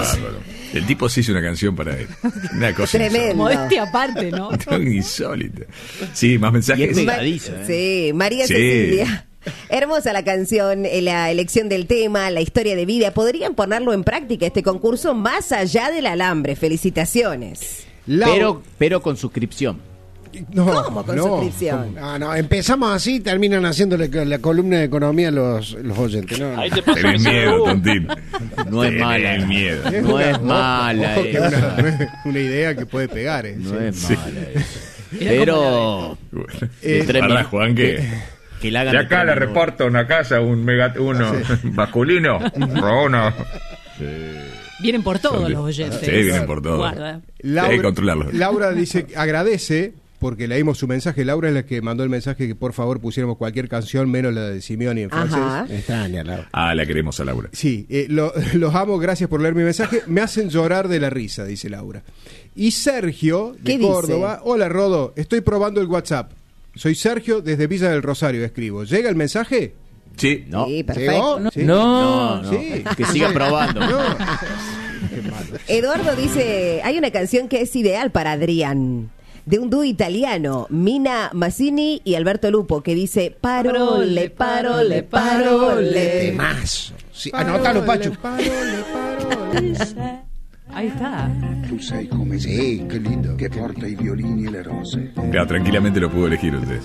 bárbaro. El tipo se hizo una canción para él. Una cosa Tremendo. Modestia aparte, ¿no? insólita. Sí, más mensajes. Y es pegadizo, Sí, María Sí. Cecilia. Hermosa la canción, la elección del tema, la historia de vida. ¿Podrían ponerlo en práctica este concurso más allá del alambre? Felicitaciones. Pero con suscripción. ¿Cómo con suscripción? No, empezamos así, terminan haciéndole la columna de economía a los oyentes. No, Ahí te paso Tenés mi miedo, CBU. Tontín. No es mala. Tenés miedo. No es mala. Ojo, que una idea que puede pegar. No sí. es mala esa. Pero Pará, Juan, que la hagan de de acá le tremendo. reporto una casa, uno masculino, uno. Vienen por todos los oyentes. Sí, vienen por todo. Guarda. Hay que controlarlo. Laura dice, agradece, porque leímos su mensaje. Laura es la que mandó el mensaje que por favor pusiéramos cualquier canción menos la de Simeoni en francés. Ajá. Extraña, Laura. Ah, la queremos a Laura. Sí, los amo, gracias por leer mi mensaje. Me hacen llorar de la risa, dice Laura. Y Sergio, ¿Qué de dice? Córdoba. Hola, Rodo, estoy probando el WhatsApp. Soy Sergio, desde Villa del Rosario, escribo. ¿Llega el mensaje? Sí. No. Sí, perfecto. ¿Llegó? Sí. No, Sí. que siga probando. No. Qué malo. Eduardo dice, hay una canción que es ideal para Adrián, de un dúo italiano, Mina Mazzini y Alberto Lupo, que dice, parole, parole, parole. Temazo. Sí, anótalo, Pacho. Ahí está. Tu sei come Sí, qué lindo. che porta i violini e le rose. Claro, tranquilamente lo pudo elegir usted.